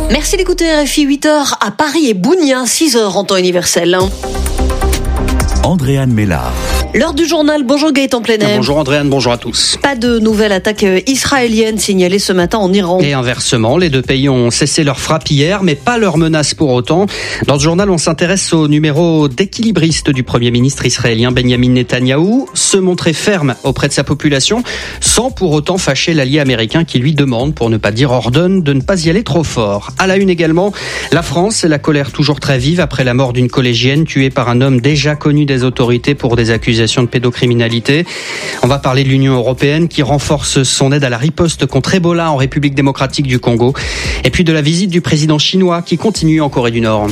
Merci d'écouter RFI, 8h à Paris et Bougna, 6h en temps universel. Andréane Mélard. L'heure du journal, bonjour Gaëtan Plenet. Bonjour Andréane, bonjour à tous. Pas de nouvelle attaque israélienne signalée ce matin en Iran. Et inversement, les deux pays ont cessé leur frappe hier, mais pas leurs menaces pour autant. Dans ce journal, on s'intéresse au numéro d'équilibriste du Premier ministre israélien Benjamin Netanyahou, se montrer ferme auprès de sa population, sans pour autant fâcher l'allié américain qui lui demande, pour ne pas dire ordonne, de ne pas y aller trop fort. À la une également, la France et la colère toujours très vive après la mort d'une collégienne tuée par un homme déjà connu des autorités pour des accusations de pédocriminalité. On va parler de l'Union européenne qui renforce son aide à la riposte contre Ebola en République démocratique du Congo. Et puis de la visite du président chinois qui continue en Corée du Nord.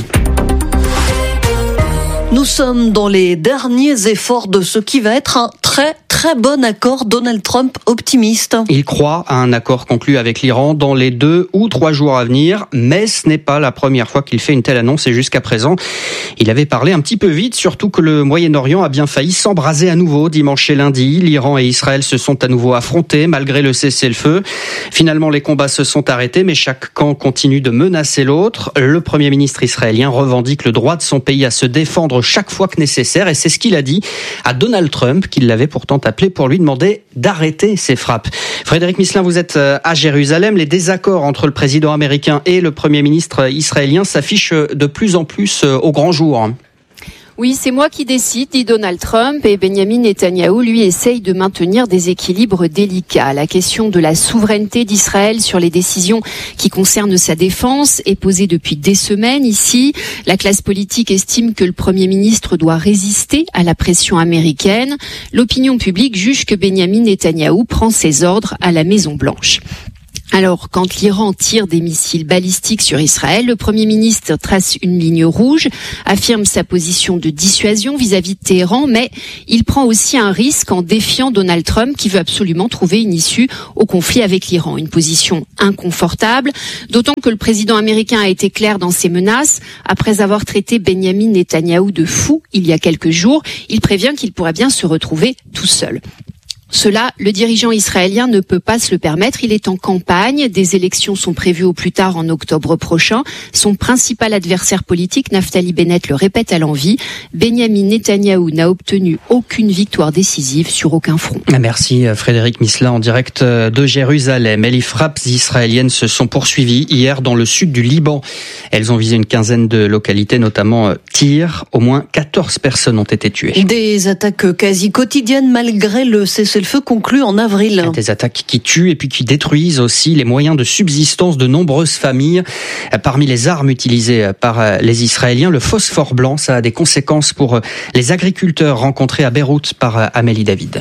Nous sommes dans les derniers efforts de ce qui va être un très bon accord. Donald Trump optimiste. Il croit à un accord conclu avec l'Iran dans les 2 ou 3 jours à venir, mais ce n'est pas la première fois qu'il fait une telle annonce et jusqu'à présent, il avait parlé un petit peu vite, surtout que le Moyen-Orient a bien failli s'embraser à nouveau dimanche et lundi. L'Iran et Israël se sont à nouveau affrontés malgré le cessez-le-feu. Finalement, les combats se sont arrêtés, mais chaque camp continue de menacer l'autre. Le Premier ministre israélien revendique le droit de son pays à se défendre chaque fois que nécessaire et c'est ce qu'il a dit à Donald Trump, qui l'avait pourtant appelé pour lui demander d'arrêter ses frappes. Frédéric Misselin, vous êtes à Jérusalem. Les désaccords entre le président américain et le Premier ministre israélien s'affichent de plus en plus au grand jour. Oui, c'est moi qui décide, dit Donald Trump, et Benjamin Netanyahou, lui, essaye de maintenir des équilibres délicats. La question de la souveraineté d'Israël sur les décisions qui concernent sa défense est posée depuis des semaines ici. La classe politique estime que le Premier ministre doit résister à la pression américaine. L'opinion publique juge que Benjamin Netanyahou prend ses ordres à la Maison-Blanche. Alors, quand l'Iran tire des missiles balistiques sur Israël, le Premier ministre trace une ligne rouge, affirme sa position de dissuasion vis-à-vis de Téhéran, mais il prend aussi un risque en défiant Donald Trump qui veut absolument trouver une issue au conflit avec l'Iran. Une position inconfortable, d'autant que le président américain a été clair dans ses menaces. Après avoir traité Benjamin Netanyahou de fou il y a quelques jours, il prévient qu'il pourrait bien se retrouver tout seul. Cela, le dirigeant israélien ne peut pas se le permettre. Il est en campagne. Des élections sont prévues au plus tard en octobre prochain. Son principal adversaire politique, Naftali Bennett, le répète à l'envi. Benjamin Netanyahou n'a obtenu aucune victoire décisive sur aucun front. Merci Frédéric Misselin en direct de Jérusalem. Et les frappes israéliennes se sont poursuivies hier dans le sud du Liban. Elles ont visé une quinzaine de localités, notamment Tyr. Au moins 14 personnes ont été tuées. Des attaques quasi quotidiennes malgré le cessez-le-feu conclu en avril. Des attaques qui tuent et puis qui détruisent aussi les moyens de subsistance de nombreuses familles. Parmi les armes utilisées par les Israéliens, le phosphore blanc, ça a des conséquences pour les agriculteurs rencontrés à Beyrouth par Amélie David.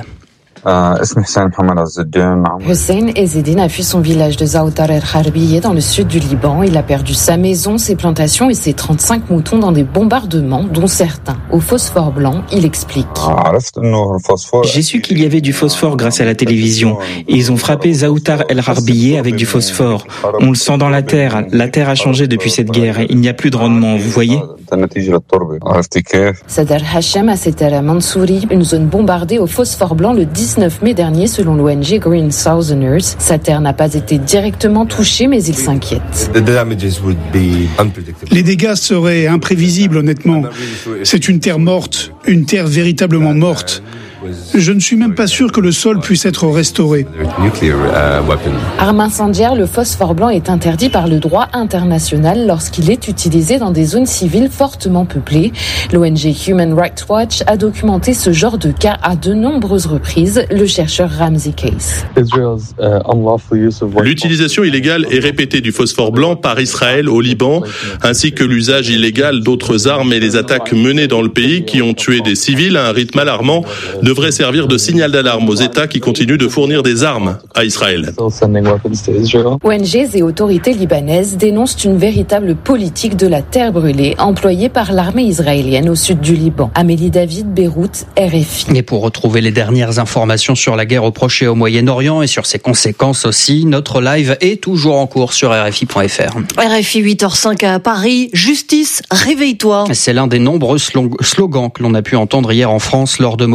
Hussein Ezzedine a fui son village de Zaoutar el-Harbiye dans le sud du Liban. Il a perdu sa maison, ses plantations et ses 35 moutons dans des bombardements, dont certains au phosphore blanc. Il explique. J'ai su qu'il y avait du phosphore grâce à la télévision. Ils ont frappé Zaoutar el-Harbiye avec du phosphore. On le sent dans la terre. La terre a changé depuis cette guerre. Il n'y a plus de rendement, vous voyez ? Sadr Hashem a Seter Mansouri, une zone bombardée au phosphore blanc le 19 mai dernier selon l'ONG Green Southerners. Sa terre n'a pas été directement touchée mais il s'inquiète. Les dégâts seraient imprévisibles honnêtement. C'est une terre morte, une terre véritablement morte. Je ne suis même pas sûr que le sol puisse être restauré. Arme incendiaire, le phosphore blanc est interdit par le droit international lorsqu'il est utilisé dans des zones civiles fortement peuplées. L'ONG Human Rights Watch a documenté ce genre de cas à de nombreuses reprises. Le chercheur Ramsey Case. L'utilisation illégale et répétée du phosphore blanc par Israël au Liban, ainsi que l'usage illégal d'autres armes et les attaques menées dans le pays qui ont tué des civils à un rythme alarmant, devrait servir de signal d'alarme aux États qui continuent de fournir des armes à Israël. ONG et autorités libanaises dénoncent une véritable politique de la terre brûlée employée par l'armée israélienne au sud du Liban. Amélie David, Beyrouth, RFI. Et pour retrouver les dernières informations sur la guerre au Proche et au Moyen-Orient et sur ses conséquences aussi, notre live est toujours en cours sur RFI.fr. RFI 8h05 à Paris, justice, réveille-toi. C'est l'un des nombreux slogans que l'on a pu entendre hier en France lors de mobilisations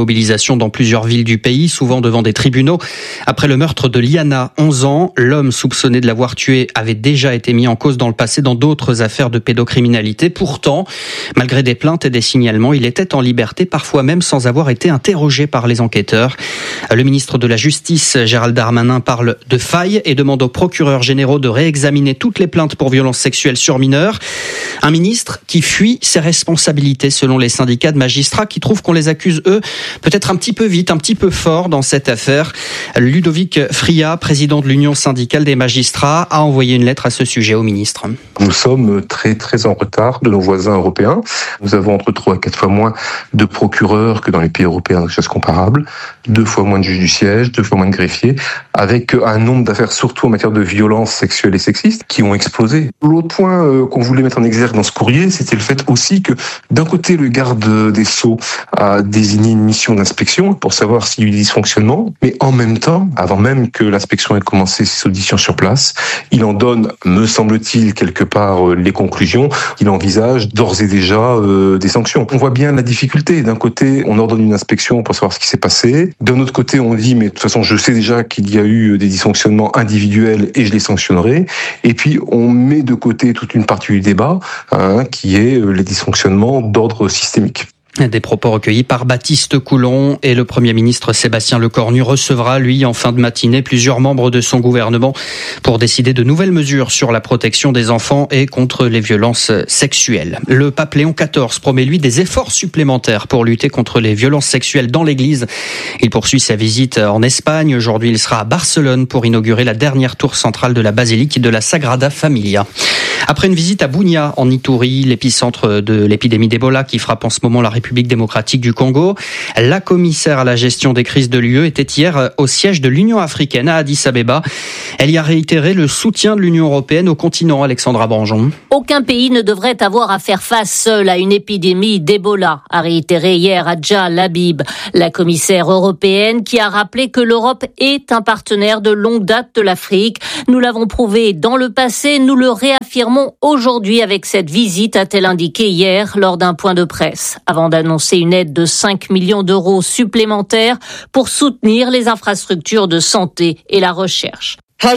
arrestations dans plusieurs villes du pays, souvent devant des tribunaux. Après le meurtre de Liana, 11 ans, l'homme soupçonné de l'avoir tuée avait déjà été mis en cause dans le passé dans d'autres affaires de pédocriminalité. Pourtant, malgré des plaintes et des signalements, il était en liberté, parfois même sans avoir été interrogé par les enquêteurs. Le ministre de la Justice, Gérald Darmanin, parle de failles et demande aux procureurs généraux de réexaminer toutes les plaintes pour violences sexuelles sur mineurs. Un ministre qui fuit ses responsabilités selon les syndicats de magistrats qui trouvent qu'on les accuse, eux, peut-être un petit peu vite, un petit peu fort dans cette affaire. Ludovic Friat, président de l'Union syndicale des magistrats, a envoyé une lettre à ce sujet au ministre. Nous sommes très très en retard de nos voisins européens. Nous avons entre 3 et 4 fois moins de procureurs que dans les pays européens de choses comparables, 2 fois moins de juges du siège, 2 fois moins de greffiers, avec un nombre d'affaires surtout en matière de violences sexuelles et sexistes qui ont explosé. L'autre point qu'on voulait mettre en exergue dans ce courrier, c'était le fait aussi que d'un côté le garde des Sceaux a désigné une mission d'inspection pour savoir s'il y a eu des dysfonctionnements, mais en même temps, avant même que l'inspection ait commencé ses auditions sur place, il en donne, me semble-t-il, quelque part les conclusions. Il envisage d'ores et déjà des sanctions. On voit bien la difficulté. D'un côté, on ordonne une inspection pour savoir ce qui s'est passé. D'un autre côté, on dit, mais de toute façon, je sais déjà qu'il y a eu des dysfonctionnements individuels et je les sanctionnerai. Et puis, on met de côté toute une partie du débat, qui est les dysfonctionnements d'ordre systémique. Des propos recueillis par Baptiste Coulon et le Premier ministre Sébastien Lecornu recevra, lui, en fin de matinée, plusieurs membres de son gouvernement pour décider de nouvelles mesures sur la protection des enfants et contre les violences sexuelles. Le pape Léon XIV promet, lui, des efforts supplémentaires pour lutter contre les violences sexuelles dans l'Église. Il poursuit sa visite en Espagne. Aujourd'hui, il sera à Barcelone pour inaugurer la dernière tour centrale de la basilique de la Sagrada Familia. Après une visite à Bunia, en Ituri, l'épicentre de l'épidémie d'Ebola qui frappe en ce moment la République démocratique du Congo, la commissaire à la gestion des crises de l'UE était hier au siège de l'Union africaine à Addis Abeba. Elle y a réitéré le soutien de l'Union européenne au continent. Alexandra Branjon. Aucun pays ne devrait avoir à faire face seul à une épidémie d'Ebola, a réitéré hier Adja Labib, la commissaire européenne qui a rappelé que l'Europe est un partenaire de longue date de l'Afrique. Nous l'avons prouvé dans le passé, nous le réaffirmons aujourd'hui avec cette visite, a-t-elle indiqué hier lors d'un point de presse, avant d'annoncer une aide de 5 millions d'euros supplémentaires pour soutenir les infrastructures de santé et la recherche.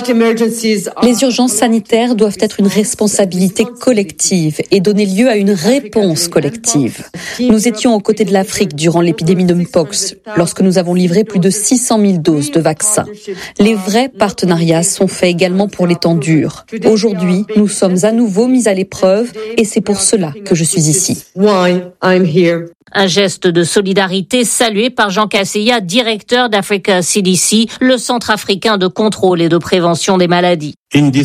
Les urgences sanitaires doivent être une responsabilité collective et donner lieu à une réponse collective. Nous étions aux côtés de l'Afrique durant l'épidémie de Mpox, lorsque nous avons livré plus de 600 000 doses de vaccins. Les vrais partenariats sont faits également pour les temps durs. Aujourd'hui, nous sommes à nouveau mis à l'épreuve et c'est pour cela que je suis ici. Un geste de solidarité salué par Jean Casseya, directeur d'Africa CDC, le centre africain de contrôle et de prévention des maladies.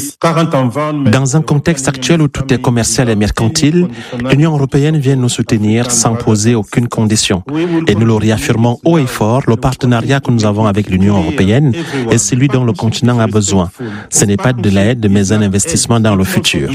Dans un contexte actuel où tout est commercial et mercantile, l'Union européenne vient nous soutenir sans poser aucune condition. Et nous le réaffirmons haut et fort, le partenariat que nous avons avec l'Union européenne est celui dont le continent a besoin. Ce n'est pas de l'aide, mais un investissement dans le futur.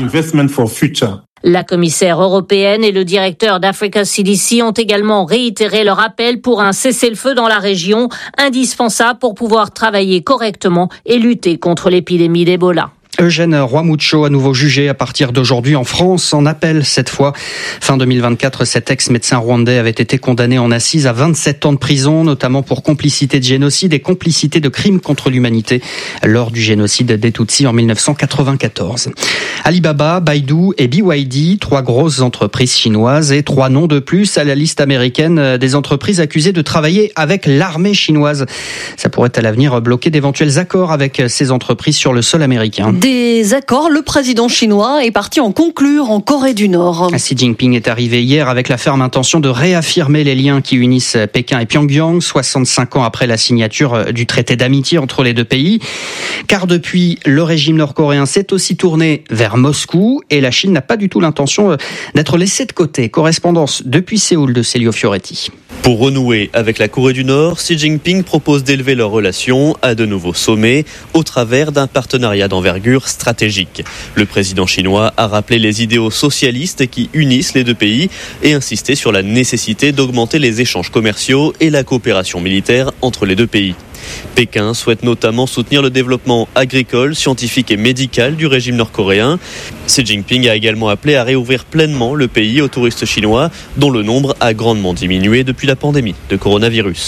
La commissaire européenne et le directeur d'Africa CDC ont également réitéré leur appel pour un cessez-le-feu dans la région, indispensable pour pouvoir travailler correctement et lutter contre l'épidémie d'Ebola. Eugène Rwamucho, à nouveau jugé à partir d'aujourd'hui en France, en appel cette fois. Fin 2024, cet ex-médecin rwandais avait été condamné en assises à 27 ans de prison, notamment pour complicité de génocide et complicité de crimes contre l'humanité lors du génocide des Tutsis en 1994. Alibaba, Baidu et BYD, 3 grosses entreprises chinoises et 3 noms de plus à la liste américaine des entreprises accusées de travailler avec l'armée chinoise. Ça pourrait à l'avenir bloquer d'éventuels accords avec ces entreprises sur le sol américain. Des accords, le président chinois est parti en conclure en Corée du Nord. Xi Jinping est arrivé hier avec la ferme intention de réaffirmer les liens qui unissent Pékin et Pyongyang, 65 ans après la signature du traité d'amitié entre les deux pays. Car depuis, le régime nord-coréen s'est aussi tourné vers Moscou et la Chine n'a pas du tout l'intention d'être laissée de côté. Correspondance depuis Séoul de Célio Fioretti. Pour renouer avec la Corée du Nord, Xi Jinping propose d'élever leurs relations à de nouveaux sommets au travers d'un partenariat d'envergure stratégique. Le président chinois a rappelé les idéaux socialistes qui unissent les deux pays et insisté sur la nécessité d'augmenter les échanges commerciaux et la coopération militaire entre les deux pays. Pékin souhaite notamment soutenir le développement agricole, scientifique et médical du régime nord-coréen. Xi Jinping a également appelé à réouvrir pleinement le pays aux touristes chinois, dont le nombre a grandement diminué depuis la pandémie de coronavirus.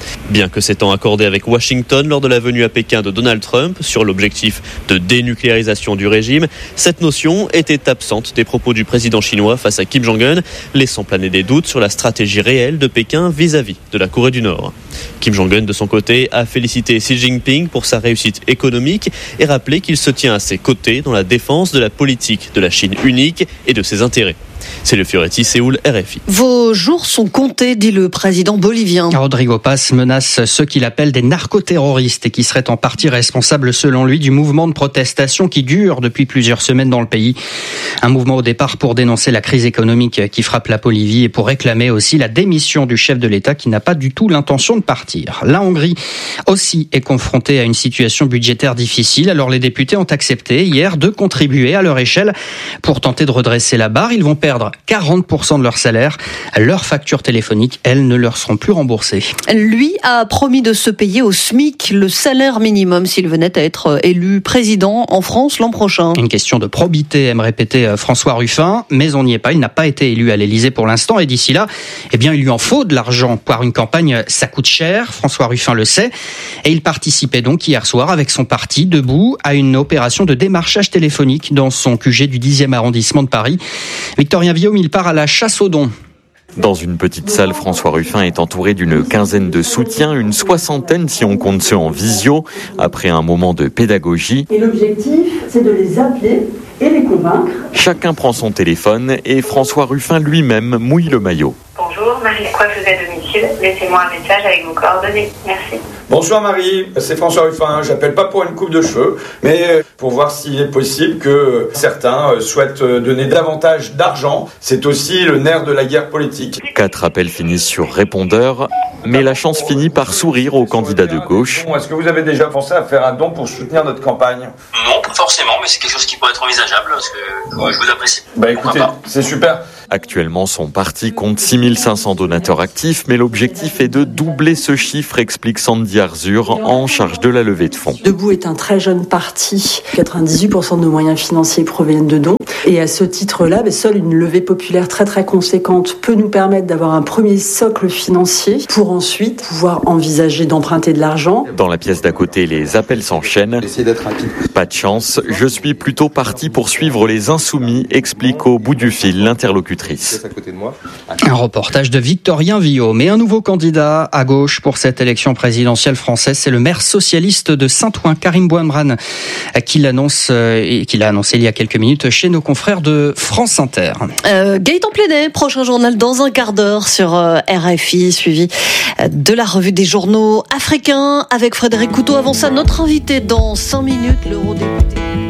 Bien que s'étant accordé avec Washington lors de la venue à Pékin de Donald Trump sur l'objectif de dénucléarisation du régime, cette notion était absente des propos du président chinois face à Kim Jong-un, laissant planer des doutes sur la stratégie réelle de Pékin vis-à-vis de la Corée du Nord. Kim Jong-un, de son côté, a félicité Xi Jinping pour sa réussite économique et rappelé qu'il se tient à ses côtés dans la défense de la politique de la Chine unique et de ses intérêts. C'est le Fioretti, Séoul, RFI. Vos jours sont comptés, dit le président bolivien. Rodrigo Paz menace ceux qu'il appelle des narcoterroristes et qui seraient en partie responsables, selon lui, du mouvement de protestation qui dure depuis plusieurs semaines dans le pays. Un mouvement au départ pour dénoncer la crise économique qui frappe la Bolivie et pour réclamer aussi la démission du chef de l'État qui n'a pas du tout l'intention de partir. La Hongrie aussi est confrontée à une situation budgétaire difficile. Alors les députés ont accepté hier de contribuer à leur échelle pour tenter de redresser la barre. Ils vont perdre 40% de leur salaire. Leurs factures téléphoniques, elles, ne leur seront plus remboursées. Lui a promis de se payer au SMIC, le salaire minimum, s'il venait à être élu président en France l'an prochain. Une question de probité, aime répéter François Ruffin, mais on n'y est pas. Il n'a pas été élu à l'Élysée pour l'instant et d'ici là, il lui en faut de l'argent. Pour une campagne, ça coûte cher. François Ruffin le sait. Et il participait donc hier soir avec son parti debout à une opération de démarchage téléphonique dans son QG du 10e arrondissement de Paris. Victorien Villaume, il part à la chasse aux dons. Dans une petite salle, François Ruffin est entouré d'une quinzaine de soutiens, une soixantaine si on compte ceux en visio, après un moment de pédagogie. Et l'objectif, c'est de les appeler et les convaincre. Chacun prend son téléphone et François Ruffin lui-même mouille le maillot. Bonjour, Marie, coiffeuse à domicile. Laissez-moi un message avec vos coordonnées. Merci. Bonsoir Marie, c'est François Ruffin. J'appelle pas pour une coupe de cheveux, mais pour voir s'il est possible que certains souhaitent donner davantage d'argent. C'est aussi le nerf de la guerre politique. 4 appels finissent sur répondeur, mais la chance finit par sourire aux candidats de gauche. Est-ce que vous avez déjà pensé à faire un don pour soutenir notre campagne ? Non, pas forcément, mais c'est quelque chose qui pourrait être envisageable, parce que je vous apprécie. Écoutez, c'est super. Actuellement, son parti compte 6500 donateurs actifs, mais l'objectif est de doubler ce chiffre, explique Sandy Arzur, en charge de la levée de fonds. Debout est un très jeune parti. 98% de nos moyens financiers proviennent de dons. Et à ce titre-là, seule une levée populaire très très conséquente peut nous permettre d'avoir un premier socle financier pour ensuite pouvoir envisager d'emprunter de l'argent. Dans la pièce d'à côté, les appels s'enchaînent. Essayez d'être rapide. Pas de chance, je suis plutôt parti pour suivre les insoumis, explique au bout du fil l'interlocutrice. Un reportage de Victorien Villaume. Et un nouveau candidat à gauche pour cette élection présidentielle française, c'est le maire socialiste de Saint-Ouen, Karim Bouamrane, qui l'annonce et qui l'a annoncé il y a quelques minutes chez nos confrères de France Inter. Gaëtan Plénet, prochain journal dans un quart d'heure sur RFI, suivi de la revue des journaux africains avec Frédéric Couteau. Avant ça, notre invité dans 5 minutes, l'eurodéputé.